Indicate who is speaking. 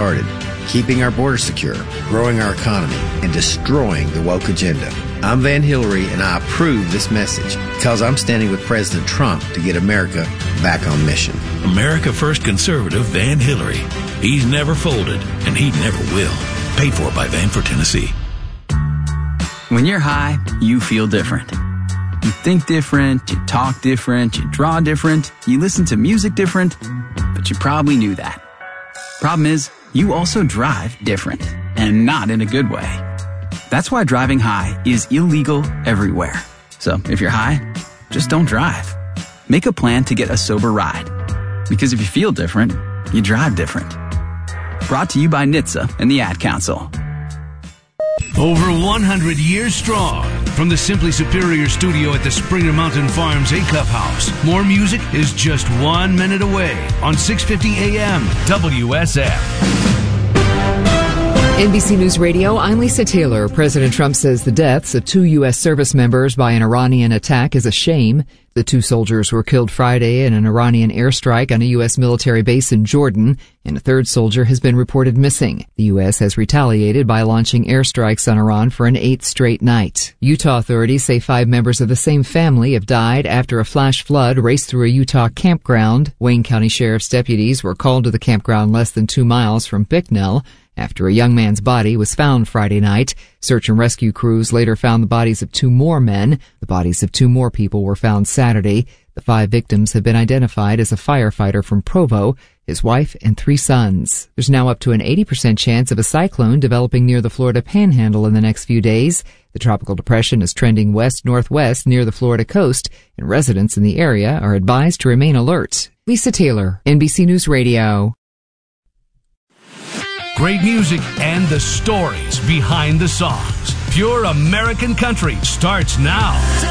Speaker 1: started, keeping our border secure, growing our economy, and destroying the woke agenda. I'm Van Hillary, and I approve this message because I'm standing with President Trump to get America back on mission.
Speaker 2: America First conservative Van Hillary. He's never folded, and he never will. Paid for by Van for Tennessee.
Speaker 3: When you're high, you feel different. You think different, you talk different, you draw different, you listen to music different, but you probably knew that. Problem is, you also drive different, and not in a good way. That's why driving high is illegal everywhere. So if you're high, just don't drive. Make a plan to get a sober ride. Because if you feel different, you drive different. Brought to you by NHTSA and the Ad Council.
Speaker 4: Over 100 years strong. From the Simply Superior studio at the Springer Mountain Farms A-Cup House, more music is just 1 minute away on 650 AM WSF.
Speaker 5: NBC News Radio, I'm Lisa Taylor. President Trump says the deaths of 2 U.S. service members by an Iranian attack is a shame. The 2 soldiers were killed Friday in an Iranian airstrike on a U.S. military base in Jordan, and a 3rd soldier has been reported missing. The U.S. has retaliated by launching airstrikes on Iran for an 8th straight night. Utah authorities say 5 members of the same family have died after a flash flood raced through a Utah campground. Wayne County Sheriff's deputies were called to the campground less than 2 miles from Bicknell after a young man's body was found Friday night. Search and rescue crews later found the bodies of 2 more men. The bodies of 2 more people were found Saturday. The 5 victims have been identified as a firefighter from Provo, his wife, and 3 sons. There's now up to an 80% chance of a cyclone developing near the Florida Panhandle in the next few days. The tropical depression is trending west-northwest near the Florida coast, and residents in the area are advised to remain alert. Lisa Taylor, NBC News Radio.
Speaker 4: Great music and the stories behind the songs. Pure American country starts now.